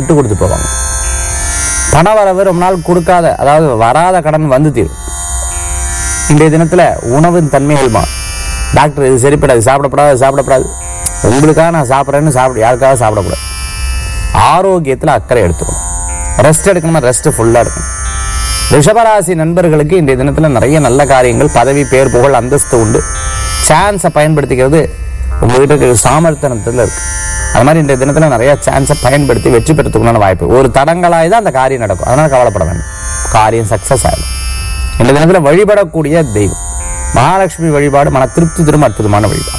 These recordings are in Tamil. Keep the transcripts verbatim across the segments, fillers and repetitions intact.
விட்டு கொடுத்து போவாங்க. பண வரவு ரொம்ப நாள் கொடுக்காத, அதாவது வராத கடன் வந்து தீரும். இன்றைய தினத்துல உணவின் தன்மைகள்மா, டாக்டர் இது சரிப்படாது, சாப்பிடப்படாது சாப்பிடப்படாது உங்களுக்காக நான் சாப்பிட்றேன்னு சாப்பிட யாருக்காக சாப்பிடக்கூடாது. ஆரோக்கியத்துல அக்கறை எடுத்துக்கணும். ரெஸ்ட் எடுக்கணுமா, ரெஸ்ட் ஃபுல்லா இருக்கணும். ரிஷபராசி நண்பர்களுக்கு இன்றைய தினத்துல நிறைய நல்ல காரியங்கள், பதவி, பேர், புகழ், அந்தஸ்து உண்டு. சான்ஸை பயன்படுத்திக்கிறது உங்ககிட்ட இருக்கிற சாமர்த்தியத்துல இருக்கு. அது மாதிரி இன்றைய தினத்துல நிறைய சான்ஸை பயன்படுத்தி வெற்றி பெறத்துக்குண்டான வாய்ப்பு. ஒரு தடங்களாய் தான் அந்த காரியம் நடக்கும், அதனால கவலைப்பட வேண்டாம், காரியம் சக்சஸ் ஆகும். இந்த தினத்துல வழிபடக்கூடிய தெய்வம் மகாலட்சுமி வழிபாடு மன திருப்தி தரும் அற்புதமான வழிபாடு.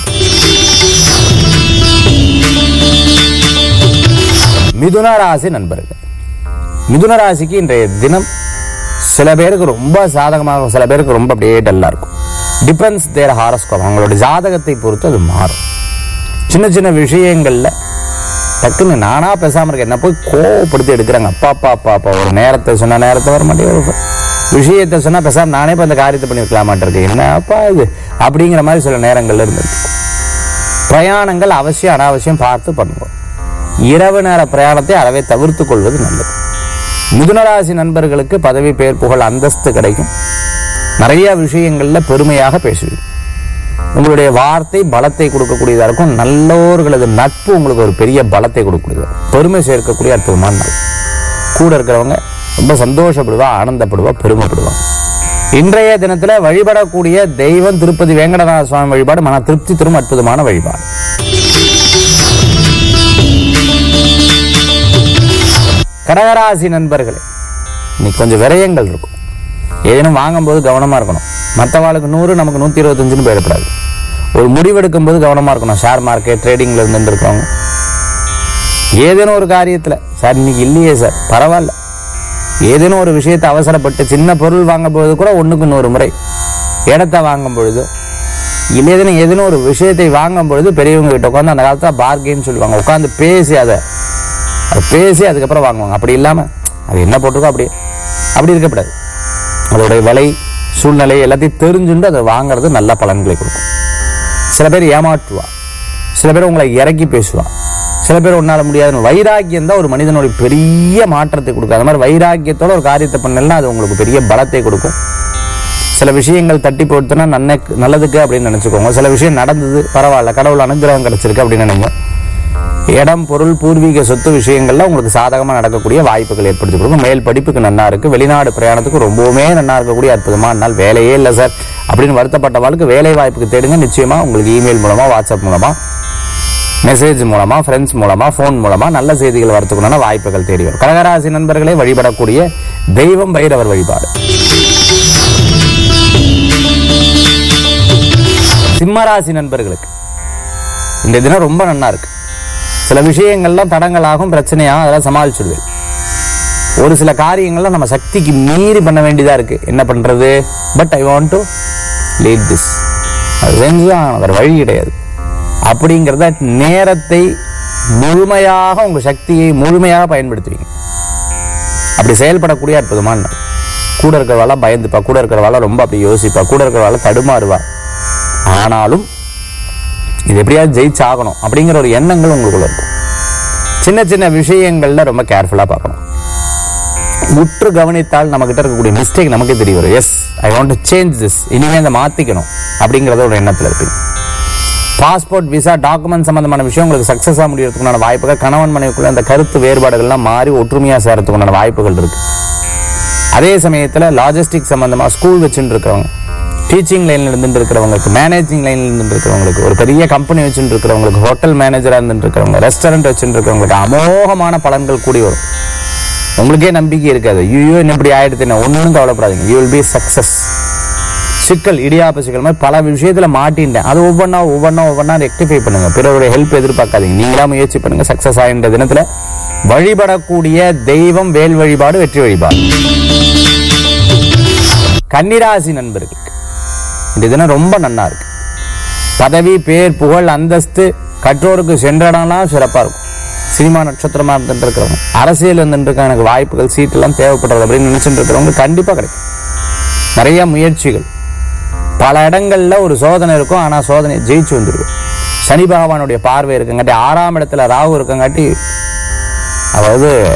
மிதுன ராசி நண்பர்கள், மிதுன ராசிக்கு இன்றைய தினம் சில பேருக்கு ரொம்ப சாதகமாக, சில பேருக்கு ரொம்ப அப்படியே டல்லா இருக்கும். டிபெண்ட்ஸ் தேர் ஹாரோஸ்கோப், அவங்களுடைய ஜாதகத்தை பொறுத்து அது மாறும். சின்ன சின்ன விஷயங்கள்ல டக்குன்னு நானா பேசாம இருக்க என்ன போய் கோவப்படுத்தி எடுக்கிறாங்க. அப்பா அப்பா அப்பா அப்பா ஒரு நேரத்தை சொன்ன நேரத்தை வர மாட்டேன், ஒரு விஷயத்தை சொன்னா பேசாம நானே இப்போ அந்த காரியத்தை பண்ணி வைக்கலாம் மாட்டேன், என்னப்பா இது அப்படிங்கிற மாதிரி சில நேரங்கள்ல இருந்து. பிரயாணங்கள் அவசியம் அனாவசியம் பார்த்து பண்ணுவோம். இரவு நேர பிரயாணத்தை அறவே தவிர்த்து கொள்வது நல்லது. மிதுனராசி நண்பர்களுக்கு பதவி, பேர், புகழ், அந்தஸ்து கிடைக்கும். நிறைய விஷயங்கள்ல பெருமையாக பேசுவீங்க. உங்களுடைய வார்த்தை பலத்தை கொடுக்கக்கூடியதா இருக்கும். நல்லோர்களது நட்பு உங்களுக்கு ஒரு பெரிய பலத்தை கொடுக்கக்கூடியது, பெருமை சேர்க்கக்கூடிய அற்புதமான நாள். கூட இருக்கிறவங்க ரொம்ப சந்தோஷப்படுவா, ஆனந்தப்படுவா, பெருமைப்படுவா. இன்றைய தினத்துல வழிபடக்கூடிய தெய்வம் திருப்பதி வேங்கடநாத சுவாமி வழிபாடு மன திருப்தி தரும் அற்புதமான வழிபாடு. கடகராசி நண்பர்களே, இன்னைக்கு கொஞ்சம் விரயங்கள் இருக்கும். ஏதேனும் வாங்கும்போது கவனமா இருக்கணும். மற்றவாளுக்கு நூறு, நமக்கு நூத்தி இருபத்தஞ்சுன்னு போயிடக்கூடாது. ஒரு முடிவெடுக்கும் போது கவனமா இருக்கணும். ஷேர் மார்க்கெட் ட்ரேடிங்ல இருந்து இருக்கவங்க ஏதேனும் ஒரு காரியத்துல, சார் இன்னைக்கு இல்லையே சார் பரவாயில்ல, ஏதேனும் ஒரு விஷயத்தை அவசரப்பட்டு சின்ன பொருள் வாங்கும் பொழுது கூட ஒண்ணுக்கு நூறு முறை, இடத்தை வாங்கும் பொழுது இல்லை ஏதேனும் ஒரு விஷயத்தை வாங்கும் பொழுது பெரியவங்க கிட்ட உட்காந்து, அந்த காலத்துல பார்கெயின் சொல்லுவாங்க, உட்காந்து பேசி அதை அதை பேசி அதுக்கப்புறம் வாங்குவாங்க. அப்படி இல்லாம அது என்ன போட்டிருக்கோ அப்படியே அப்படி இருக்கக்கூடாது. அதோடைய விலை, சூழ்நிலை எல்லாத்தையும் தெரிஞ்சுட்டு அதை வாங்குறது நல்ல பலன்களை கொடுக்கும். சில பேர் ஏமாற்றுவா, சில பேர் உங்களை இறக்கி பேசுவா, சில பேர் ஒன்னால முடியாது. வைராக்கியம் தான் ஒரு மனிதனுடைய பெரிய மாற்றத்தை கொடுக்கும். அது மாதிரி வைராக்கியத்தோட ஒரு காரியத்தை பண்ணலாம், அது உங்களுக்கு பெரிய பலத்தை கொடுக்கும். சில விஷயங்கள் தட்டி போட்டுனா நன்னைக்கு நல்லதுக்கு அப்படின்னு நினைச்சுக்கோங்க. சில விஷயம் நடந்தது பரவாயில்ல, கடவுள் அனுகிரகம் கிடைச்சிருக்கு அப்படின்னு நினைங்க. இடம், பொருள், பூர்வீக சொத்து விஷயங்கள்ல உங்களுக்கு சாதகமா நடக்கக்கூடிய வாய்ப்புகள் ஏற்படுத்தி கொடுக்கும். மேல் படிப்புக்கு நன்னா இருக்கு. வெளிநாடு பிரயாணத்துக்கு ரொம்பவுமே நன்னா இருக்கக்கூடிய அற்புதமான நாள். வேலையே இல்லை சார் அப்படின்னு வருத்தப்பட்டவாளுக்கு வேலை வாய்ப்புக்கு தேடுங்க. நிச்சயமா உங்களுக்கு இமெயில் மூலமா, வாட்ஸ்அப் மூலமா, மெசேஜ் மூலமா, ஃப்ரெண்ட்ஸ் மூலமா, போன் மூலமா நல்ல செய்திகள் வரத்துக்குள்ள வாய்ப்புகள் தேடி வரும். கடகராசி நண்பர்களை வழிபடக்கூடிய தெய்வம் பைரவர் வழிபாடு. சிம்மராசி நண்பர்களுக்கு இந்த தினம் ரொம்ப நன்னா இருக்கு. சில விஷயங்கள்லாம் தடங்களாகும், பிரச்சனையாகும், அதெல்லாம் சமாளிச்சுடுவேன். ஒரு சில காரியங்கள்லாம் நம்ம சக்திக்கு மீறி பண்ண வேண்டியதா இருக்கு. என்ன பண்றது, but I want to lead this, அது செஞ்சுதான் வேற வழி கிடையாது அப்படிங்கிறத நேரத்தை முழுமையாக, உங்க சக்தியை முழுமையாக பயன்படுத்துவீங்க. அப்படி செயல்படக்கூடிய அற்புதமான நாள். கூட இருக்கிறவாள் பயந்துப்பா, கூட இருக்கிறவாள் ரொம்ப அப்படி யோசிப்பா, கூட இருக்கிறவாள் தடுமாறுவா. ஆனாலும் இது எப்படியாவது ஜெயிச்சாகணும் அப்படிங்கிற ஒரு எண்ணங்கள் உங்களுக்குள்ள இருக்கும். சின்ன சின்ன விஷயங்கள்ல ரொம்ப கேர்ஃபுல்லா பார்க்கணும். உற்று கவனித்தால் நம்ம கிட்ட இருக்கக்கூடிய மிஸ்டேக் நமக்கு தெரிய வரும். S, I want to change this, இனிமே இதை மாத்திக்கணும் அப்படிங்கறத ஒரு எண்ணத்துல இருப்பீங்க. பாஸ்போர்ட், விசா, டாக்குமெண்ட் சம்பந்தமான விஷயம் உங்களுக்கு சக்சஸா முடியறதுக்குண்டான வாய்ப்புகள், கணவன் மனைவிக்குள்ள அந்த கருத்து வேறுபாடுகள்லாம் மாறி ஒற்றுமையா சேரத்துக்குண்டான வாய்ப்புகள் இருக்கு. அதே சமயத்துல லாஜிஸ்டிக் சம்பந்தமா ஸ்கூல் வச்சுட்டு இருக்கிறவங்க, டீச்சிங் லைன்ல இருந்து இருக்கிறவங்களுக்கு, மேனேஜிங் லைன்ல இருந்து இருக்கிறவங்களுக்கு, ஒரு பெரிய கம்பெனி வச்சுட்டு இருக்கிறவங்களுக்கு, ஹோட்டல் மேனேஜரா இருந்து இருக்கிறவங்க, ரெஸ்டாரண்ட் வச்சுட்டு இருக்கிறவங்களுக்கு அமோகமான பலன்கள் கூடி வரும். உங்களுக்கே நம்பிக்கை இருக்காது, ஐயோ என்ன இப்படி ஆயிடுத்து, ஒன்னும் கவலைப்படாதீங்க, யூ வில் பி சக்சஸ். சிக்கல், இடியாப்ப சிக்கல் மாதிரி பல விஷயத்துல மாட்டின்றேன், அது ஒவ்வொன்றா ஒவ்வொன்றா ஒவ்வொன்றா ரெக்டிஃபை பண்ணுங்க. பிறருடைய ஹெல்ப் எதிர்பார்க்காதீங்க, நீங்களா முயற்சி பண்ணுங்க, சக்சஸ் ஆகின்ற தினத்துல வழிபடக்கூடிய தெய்வம் வேல் வழிபாடு, வெற்றி வழிபாடு. கன்னிராசி நண்பர்களுக்கு இந்த தினம் ரொம்ப நன்னா இருக்கு. பதவி, பேர், புகழ், அந்தஸ்து கற்றோருக்கு சென்றடம்லாம் சிறப்பா இருக்கும். சினிமா நட்சத்திரமா இருந்துட்டு இருக்கிறவங்க, அரசியல் இருந்துட்டு இருக்க எனக்கு வாய்ப்புகள், சீட் எல்லாம் தேவைப்படுறது அப்படின்னு நினைச்சுட்டு இருக்கிறவங்க கண்டிப்பா கிடைக்கும். நிறைய முயற்சிகள், பல இடங்கள்ல ஒரு சோதனை இருக்கும், ஆனா சோதனை ஜெயிச்சு வந்துருக்கும். சனி பகவானுடைய பார்வை இருக்குங்காட்டி, ஆறாம் இடத்துல ராகு இருக்குங்காட்டி, அதாவது